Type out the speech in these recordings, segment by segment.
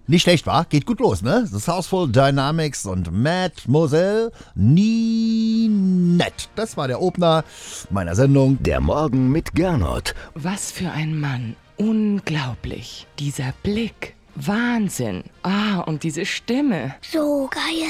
Nicht schlecht, war? Geht gut los, ne? The Southful Dynamics und Mademoiselle Ninette. Das war der Opener meiner Sendung. Der Morgen mit Gernot. Was für ein Mann. Unglaublich. Dieser Blick. Wahnsinn. Und diese Stimme. So geil.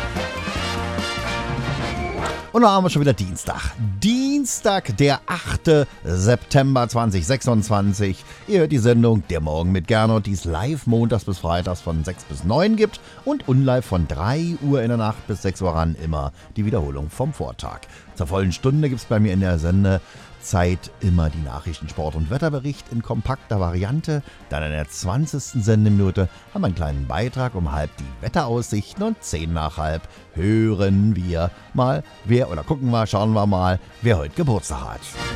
Und dann haben wir schon wieder Dienstag. Dienstag, der 8. September 2026. Ihr hört die Sendung Der Morgen mit Gernot, die es live montags bis freitags von 6 bis 9 gibt und unlive von 3 Uhr in der Nacht bis 6 Uhr ran immer die Wiederholung vom Vortag. Zur vollen Stunde gibt es bei mir in der Sendezeit immer die Nachrichten, Sport- und Wetterbericht in kompakter Variante. Dann in der 20. Sendeminute haben wir einen kleinen Beitrag um halb die Wetteraussichten und 10 nach halb hören wir mal, schauen wir mal, wer heute Geburtstag hat.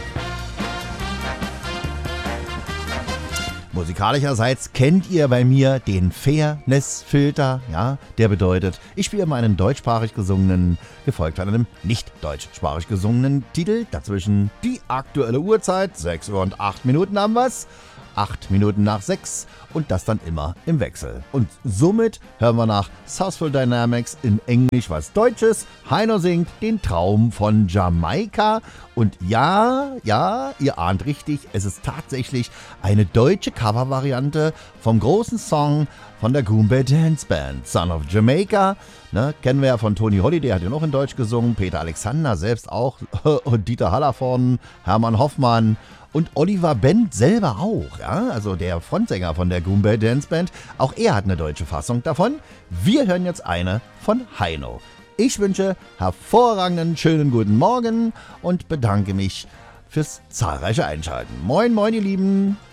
Musikalischerseits kennt ihr bei mir den Fairness-Filter, ja, der bedeutet, ich spiele meinen deutschsprachig gesungenen, gefolgt von einem nicht deutschsprachig gesungenen Titel, dazwischen die aktuelle Uhrzeit, 6 Uhr und 8 Minuten haben wir's, 8 Minuten nach 6 und das dann immer im Wechsel. Und somit hören wir nach Southful Dynamics in Englisch was Deutsches. Heino singt den Traum von Jamaika. Und ja, ihr ahnt richtig, es ist tatsächlich eine deutsche Covervariante vom großen Song von der Goombay Dance Band, Son of Jamaica. Ne, kennen wir ja von Tony Holiday, hat ja noch in Deutsch gesungen, Peter Alexander selbst auch, und Dieter Hallervorden, Hermann Hoffmann und Oliver Bent selber auch, ja, also der Frontsänger von der Goombay Dance Band, auch er hat eine deutsche Fassung davon. Wir hören jetzt eine von Heino. Ich wünsche hervorragenden, schönen guten Morgen und bedanke mich fürs zahlreiche Einschalten. Moin, moin, ihr Lieben.